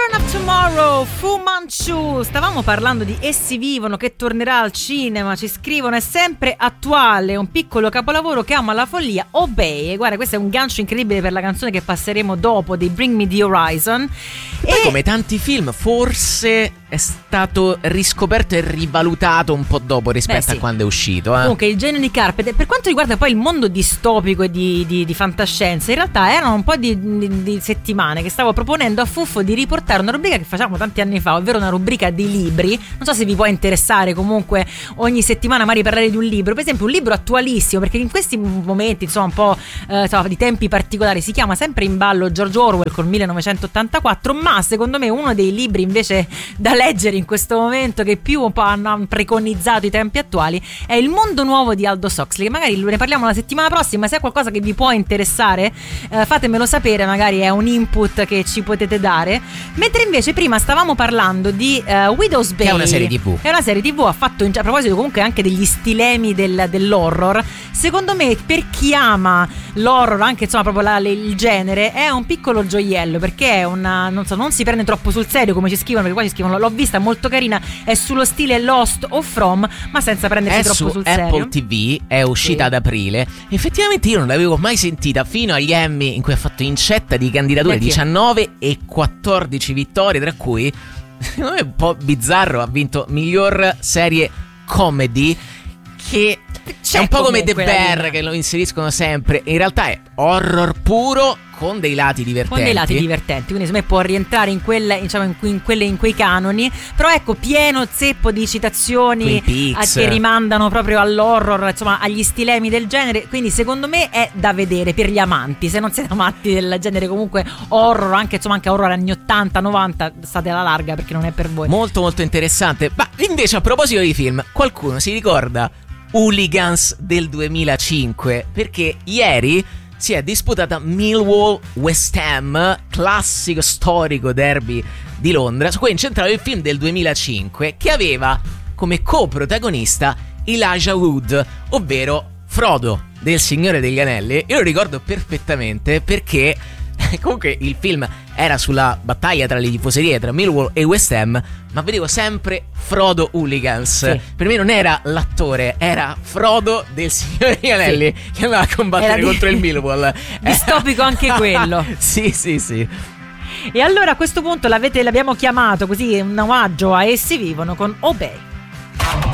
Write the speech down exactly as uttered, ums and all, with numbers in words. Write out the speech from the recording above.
Children of Tomorrow, Fu Manchu. Stavamo parlando di Essi vivono, che tornerà al cinema, ci scrivono, è sempre attuale, un piccolo capolavoro che ama la follia. Obey, e guarda, questo è un gancio incredibile per la canzone che passeremo dopo, di Bring Me the Horizon. E poi, come tanti film, forse è stato riscoperto e rivalutato un po' dopo rispetto Beh, sì. a quando è uscito. Eh? Comunque il genio di Carpenter, per quanto riguarda poi il mondo distopico e di, di, di fantascienza, in realtà erano un po' di, di, di settimane che stavo proponendo a Fuffo di riportare una rubrica che facciamo tanti anni fa, ovvero una rubrica di libri. Non so se vi può interessare, comunque ogni settimana magari parlare di un libro, per esempio un libro attualissimo, perché in questi momenti insomma un po' eh, insomma, di tempi particolari si chiama sempre in ballo George Orwell con millenovecentottantaquattro, ma secondo me uno dei libri invece da leggere in questo momento che più un po' hanno preconizzato i tempi attuali è Il mondo nuovo di Aldous Huxley. Magari ne parliamo la settimana prossima, se è qualcosa che vi può interessare eh, fatemelo sapere, magari è un input che ci potete dare. Mentre invece prima stavamo parlando di uh, Widow's Bay, che è una serie tv, è una serie tv, ha fatto in, a proposito comunque anche degli stilemi del, dell'horror. Secondo me per chi ama l'horror, anche insomma proprio la, il genere, è un piccolo gioiello, perché è una, non so, non si prende troppo sul serio come ci scrivono, perché qua ci scrivono l'ho vista, molto carina, è sullo stile Lost o From, ma senza prendersi è troppo su sul Apple serio. Apple ti vu, è uscita sì. ad aprile. Effettivamente io non l'avevo mai sentita fino agli Emmy, in cui ha fatto incetta di candidature, perché? diciannove e quattordici vittorie, tra cui secondo me un po' bizzarro, ha vinto miglior serie comedy, che c'è è un po' come The comunque Bear, che lo inseriscono sempre. In realtà è horror puro con dei lati divertenti. Con dei lati divertenti, quindi secondo me può rientrare in quelle, diciamo, in, in quelle, in quei canoni. Però ecco, pieno zeppo di citazioni a, che rimandano proprio all'horror, insomma, agli stilemi del genere. Quindi secondo me è da vedere per gli amanti. Se non siete amanti del genere comunque horror, anche insomma anche horror anni ottanta novanta, state alla larga, perché non è per voi. Molto molto interessante. Ma invece, a proposito di film, qualcuno si ricorda Hooligans del duemilacinque? Perché ieri si è disputata Millwall-West Ham, classico storico derby di Londra, su cui è incentrato il film del duemilacinque, che aveva come coprotagonista Elijah Wood, ovvero Frodo del Signore degli Anelli. Io lo ricordo perfettamente perché comunque il film era sulla battaglia tra le tifoserie tra Millwall e West Ham, ma vedevo sempre Frodo Hooligans. Sì. Per me non era l'attore, era Frodo del Signore degli Anelli, sì, che andava a combattere di... contro il Millwall. Distopico anche quello. Sì, sì, sì. E allora a questo punto l'avete, l'abbiamo chiamato così, un omaggio a Essi vivono con Obey.